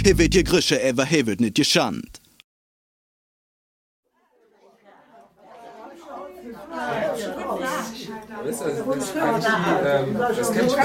He wird je Grische, he wird nicht geschand. Das kennt